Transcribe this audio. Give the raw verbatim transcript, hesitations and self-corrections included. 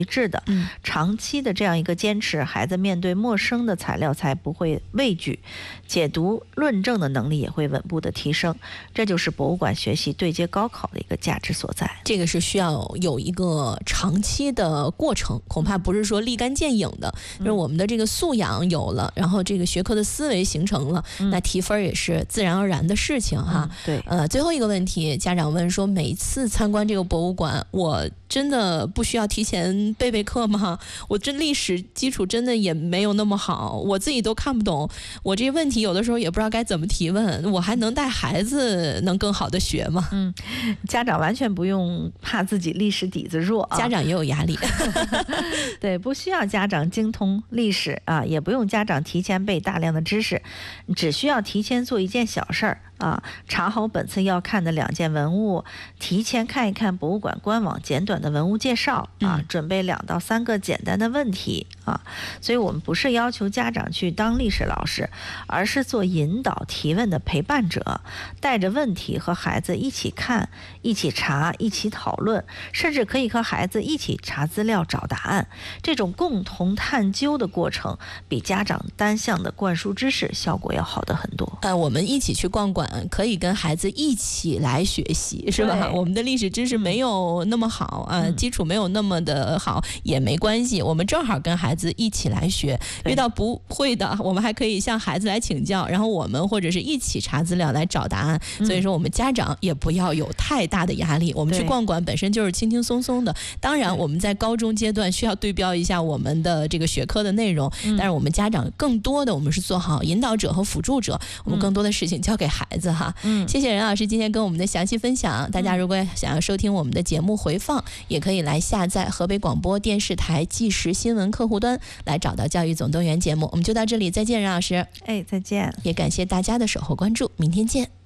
一致的， 嗯， 长期的这样一个坚持，孩子面对陌生的材料才不会畏惧，解读论证的能力也会稳步的提升，这就是博物馆学习对接高考的一个价值所在。 这个是需要有一个长期的过程，恐怕不是说立竿见影的， 嗯、 就是我们的这个素养有了，然后这个学科的思维形成了， 嗯、 那提分也是自然而然的事情哈。 嗯、对， 呃，最后一个问题，家长问说，每次参观这个博物馆，我真的不需要提前背背课吗？我这历史基础真的也没有那么好，我自己都看不懂，我这问题有的时候也不知道该怎么提问，我还能带孩子能更好的学吗？ 嗯，家长完全不用怕自己历史底子弱、啊， 家长也有压力。 对，不需要家长精通历史啊，也不用家长提前背大量的知识，只需要提前做一件小事儿。啊，查好本次要看的两件文物，提前看一看博物馆官网简短的文物介绍啊， 嗯、 准备两到三个简单的问题啊。所以我们不是要求家长去当历史老师，而是做引导提问的陪伴者，带着问题和孩子一起看、一起查、一起讨论，甚至可以和孩子一起查资料找答案。这种共同探究的过程，比家长单向的灌输知识效果要好得很多。 呃，我们一起去逛馆。可以跟孩子一起来学习，是吧？我们的历史知识没有那么好啊、呃，基础没有那么的好也没关系，我们正好跟孩子一起来学。遇到不会的，我们还可以向孩子来请教，然后我们或者是一起查资料来找答案。所以说，我们家长也不要有太大的压力。我们去逛馆本身就是轻轻松松的。当然，我们在高中阶段需要对标一下我们的这个学科的内容，但是我们家长更多的我们是做好引导者和辅助者，我们更多的事情交给孩子。哈， 嗯， 谢谢任老师今天跟我们的详细分享。大家如果想要收听我们的节目回放，也可以来下载河北广播电视台即时新闻客户端，来找到教育总动员节目。我们就到这里，再见，任老师。 哎，再见。 也感谢大家的守候关注，明天见。